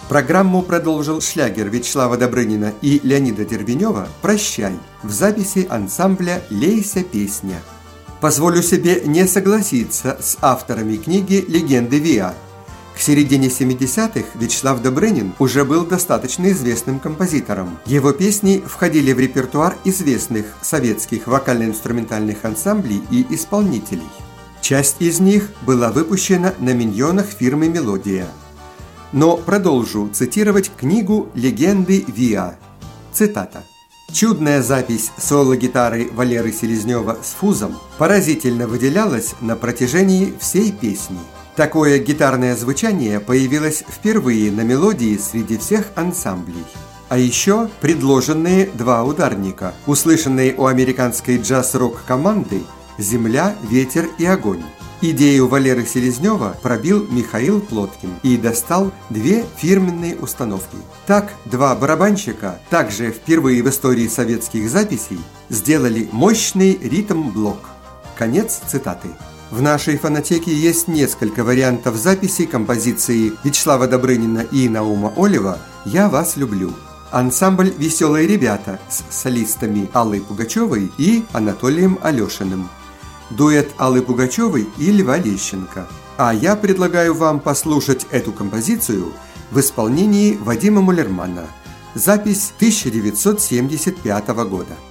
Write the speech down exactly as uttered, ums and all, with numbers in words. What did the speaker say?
Программу продолжил шлягер Вячеслава Добрынина и Леонида Дербенева «Прощай» в записи ансамбля «Лейся, песня». Позволю себе не согласиться с авторами книги «Легенды ВИА». К середине семидесятых Вячеслав Добрынин уже был достаточно известным композитором. Его песни входили в репертуар известных советских вокально-инструментальных ансамблей и исполнителей. Часть из них была выпущена на миньонах фирмы «Мелодия». Но продолжу цитировать книгу «Легенды ВИА». Цитата. «Чудная запись соло-гитары Валеры Селезнева с фузом поразительно выделялась на протяжении всей песни. Такое гитарное звучание появилось впервые на мелодии среди всех ансамблей. А еще предложенные два ударника, услышанные у американской джаз-рок команды «Земля, ветер и огонь». Идею Валеры Селезнева пробил Михаил Плоткин и достал две фирменные установки. Так, два барабанщика, также впервые в истории советских записей, сделали мощный ритм-блок». Конец цитаты. В нашей фонотеке есть несколько вариантов записи композиции Вячеслава Добрынина и Наума Олева «Я вас люблю». Ансамбль «Веселые ребята» с солистами Аллой Пугачевой и Анатолием Алешиным. Дуэт Аллы Пугачевой и Льва Лещенко. А я предлагаю вам послушать эту композицию в исполнении Вадима Мулермана. Запись тысяча девятьсот семьдесят пятого года.